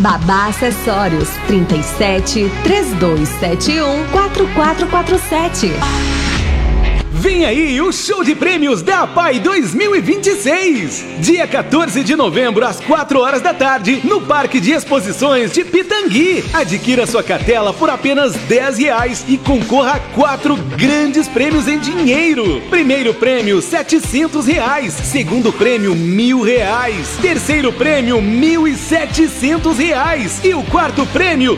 Babá Acessórios 37 3271 4447. Vem aí o show de prêmios da APAI 2026. Dia 14 de novembro, às 4 horas da tarde, no Parque de Exposições de Pitangui. Adquira sua cartela por apenas R$10 e concorra a 4 grandes prêmios em dinheiro. Primeiro prêmio, R$700. Segundo prêmio, R$1.000. Terceiro prêmio, R$1.700. E o quarto prêmio,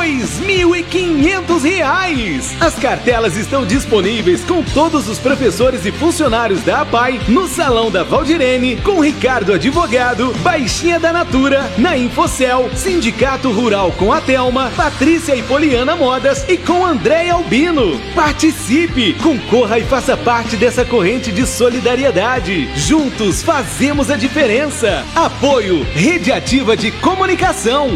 R$2.500. As cartelas estão disponíveis com todos os professores e funcionários da APAI no Salão da Valdirene, com Ricardo Advogado, Baixinha da Natura, na Infocel, Sindicato Rural com a Thelma, Patrícia e Poliana Modas e com André Albino. Participe, concorra e faça parte dessa corrente de solidariedade. Juntos fazemos a diferença. Apoio Rede Ativa de Comunicação.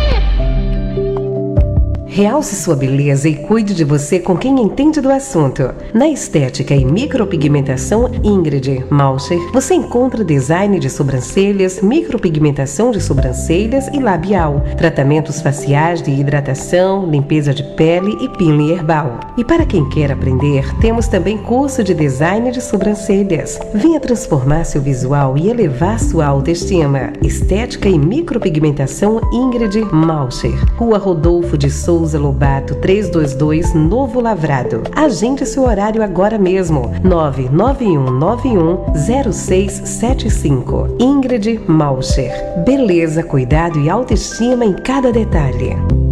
Realce sua beleza e cuide de você com quem entende do assunto. Na estética e micropigmentação Ingrid Malcher, você encontra design de sobrancelhas, micropigmentação de sobrancelhas e labial, tratamentos faciais de hidratação, limpeza de pele e peeling herbal. E para quem quer aprender, temos também curso de design de sobrancelhas. Venha transformar seu visual e elevar sua autoestima. Estética e micropigmentação Ingrid Malcher, Rua Rodolfo de Souza Lobato 322, Novo Lavrado. Agende seu horário agora mesmo. 991910675. Ingrid Malcher. Beleza, cuidado e autoestima em cada detalhe.